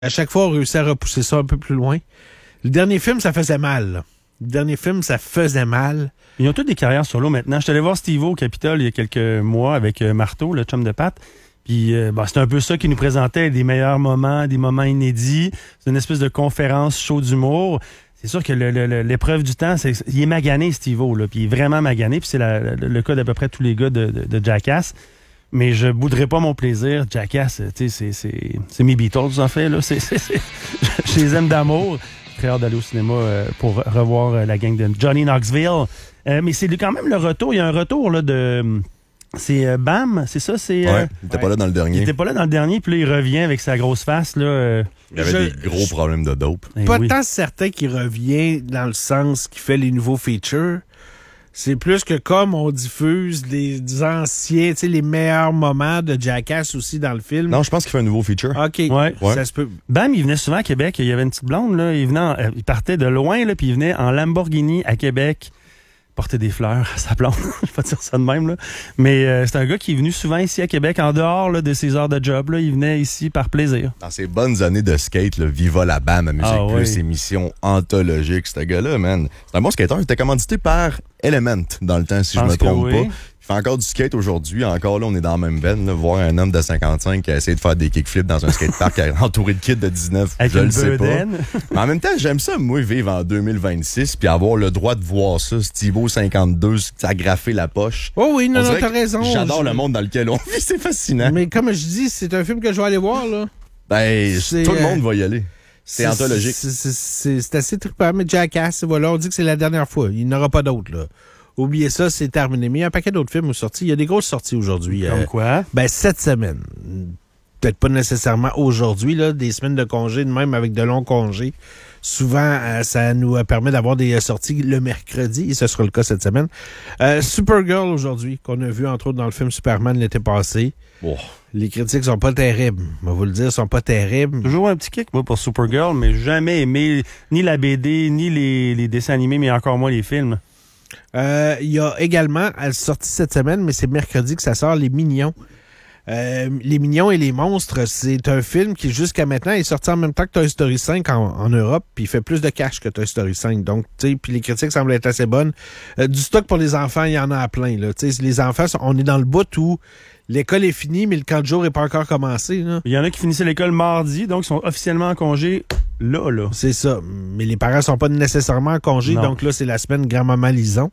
À chaque fois, on réussit à repousser ça un peu plus loin. Le dernier film, ça faisait mal, là. Le dernier film, ça faisait mal. Ils ont tous des carrières solo maintenant. Je suis allé voir Steve-O au Capitole il y a quelques mois avec Marteau, le chum de Pat. Puis c'est un peu ça qui nous présentait, des meilleurs moments, des moments inédits. C'est une espèce de conférence show d'humour. C'est sûr que l'épreuve du temps, il est magané, Steve-O, là, puis il est vraiment magané. Puis c'est le cas d'à peu près tous les gars de Jackass. Mais je bouderai pas mon plaisir. Jackass, tu sais, c'est mes Beatles, en fait. Là. Je les aime d'amour. Très hâte d'aller au cinéma pour revoir la gang de Johnny Knoxville. Mais c'est quand même le retour. Il y a un retour là, de... C'est Bam, c'est ça? Il était pas là dans le dernier. Il était pas là dans le dernier, puis là, il revient avec sa grosse face. Là, il y avait des gros problèmes de dope. Pas tant certain qu'il revient dans le sens qu'il fait les nouveaux features. C'est plus que comme on diffuse les anciens, tu sais, les meilleurs moments de Jackass aussi dans le film. Non, je pense qu'il fait un nouveau feature. OK. Ouais. Ça se peut. Bam, il venait souvent à Québec. Il y avait une petite blonde, là. Il partait de loin, là, puis il venait en Lamborghini à Québec porter des fleurs à sa blonde. Je vais pas dire ça de même, là. Mais c'est un gars qui est venu souvent ici à Québec, en dehors là, de ses heures de job. Là. Il venait ici par plaisir. Dans ses bonnes années de skate, là, Viva la Bam à Musique Plus, émission anthologique, ce gars-là, man. C'est un bon skater. Il était commandité par Element dans le temps, si je me trompe pas. Il fait encore du skate aujourd'hui. Encore là, on est dans la même veine. Là, voir un homme de 55 qui a essayé de faire des kickflips dans un skatepark entouré de kids de 19, avec je le sais bedaine. pas. Mais en même temps, j'aime ça, moi, vivre en 2026 puis avoir le droit de voir ça. Steve-O 52, s'agrafer la poche. Oh oui, non, t'as raison. J'adore le monde dans lequel on vit. C'est fascinant. Mais comme je dis, c'est un film que je vais aller voir, là. Ben, tout le monde va y aller. C'est anthologique. C'est assez trippant, mais Jackass, voilà, on dit que c'est la dernière fois. Il n'y en aura pas d'autres, là. Oubliez ça, c'est terminé. Mais il y a un paquet d'autres films ont sorti. Il y a des grosses sorties aujourd'hui. Comme quoi? Cette semaine. Peut-être pas nécessairement aujourd'hui, là, des semaines de congé, même avec de longs congés. Souvent, ça nous permet d'avoir des sorties le mercredi, et ce sera le cas cette semaine. Supergirl aujourd'hui, qu'on a vu entre autres dans le film Superman l'été passé. Oh. Les critiques sont pas terribles. On va vous le dire, sont pas terribles. Toujours un petit kick, moi, pour Supergirl, mais jamais aimé ni la BD, ni les dessins animés, mais encore moins les films. Il y a également, elle est sortie cette semaine, mais c'est mercredi que ça sort, Les Mignons. Les Mignons et les Monstres, c'est un film qui, jusqu'à maintenant, est sorti en même temps que Toy Story 5 en Europe, puis il fait plus de cash que Toy Story 5. Donc, tu sais, puis les critiques semblent être assez bonnes. Du stock pour les enfants, il y en a à plein, là. Tu sais, les enfants, on est dans le bout où l'école est finie, mais le camp de jour n'est pas encore commencé, là. Il y en a qui finissaient l'école mardi, donc sont officiellement en congé là. C'est ça. Mais les parents sont pas nécessairement en congé, non. Donc là, c'est la semaine grand-maman Lison.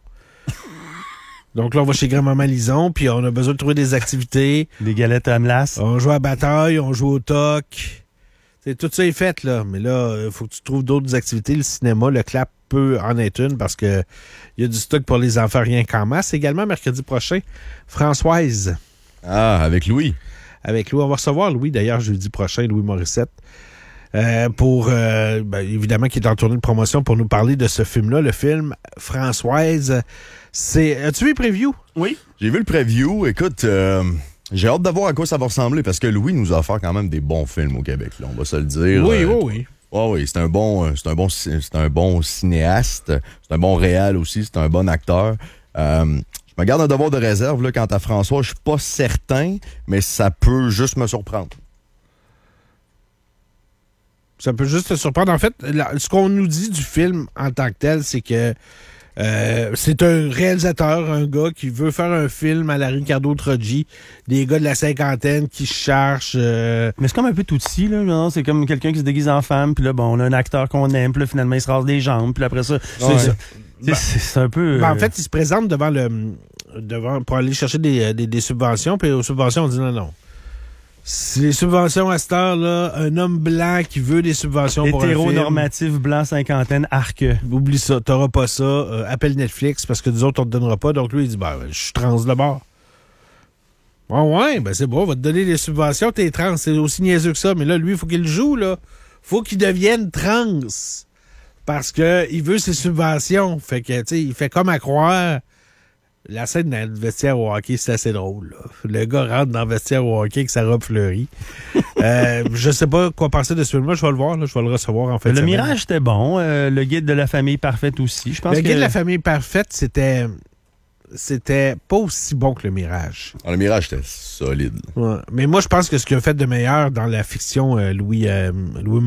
Donc là, on va chez grand-maman Lison, puis on a besoin de trouver des activités. Des galettes à glace. On joue à bataille, on joue au toc. Tout ça est fait, là. Mais là, il faut que tu trouves d'autres activités. Le cinéma, le clap peut en être une parce que il y a du stock pour les enfants rien qu'en masse. Également, mercredi prochain, Françoise. Ah, avec Louis. Avec Louis. On va recevoir Louis, d'ailleurs, jeudi prochain, Louis Morissette. Évidemment, qui est en tournée de promotion pour nous parler de ce film-là, le film Françoise. As-tu vu le preview? Oui. J'ai vu le preview. Écoute, j'ai hâte de voir à quoi ça va ressembler parce que Louis nous a offert quand même des bons films au Québec, là, on va se le dire. Oui. Oui, c'est un bon cinéaste, c'est un bon réal aussi, c'est un bon acteur. Je me garde un devoir de réserve là, quant à François, je suis pas certain, mais ça peut juste me surprendre. Ça peut juste te surprendre. En fait, ce qu'on nous dit du film en tant que tel, c'est que c'est un réalisateur, un gars qui veut faire un film à la Ricardo Troggi, des gars de la cinquantaine qui cherchent... Mais c'est comme un peu Tootsie, là. Non? C'est comme quelqu'un qui se déguise en femme, puis là, bon, on a un acteur qu'on aime, puis là, finalement, il se rase des jambes, puis après ça... C'est un peu... En fait, il se présente devant pour aller chercher des subventions, puis aux subventions, on dit non. Si les subventions à cette heure-là, un homme blanc qui veut des subventions pour un film... Hétéronormatif, blanc, cinquantaine, arc. Oublie ça, t'auras pas ça. Appelle Netflix, parce que nous autres, on te donnera pas. Donc lui, il dit, je suis trans de bord. C'est bon, on va te donner des subventions, t'es trans. C'est aussi niaiseux que ça. Mais là, lui, il faut qu'il joue, là. Faut qu'il devienne trans. Parce que il veut ses subventions. Fait que, tu sais, il fait comme à croire... La scène dans le vestiaire au hockey, c'est assez drôle, là. Le gars rentre dans le vestiaire au hockey avec sa robe fleurie. Je sais pas quoi penser de ce film-là. Je vais le voir, là. Je vais le recevoir en fait. Le Mirage, c'était bon. Le guide de la famille parfaite aussi. Je pense le guide de la famille parfaite, c'était c'était pas aussi bon que le Mirage. Le Mirage, c'était solide. Ouais. Mais moi, je pense que ce qu'il a fait de meilleur dans la fiction Louis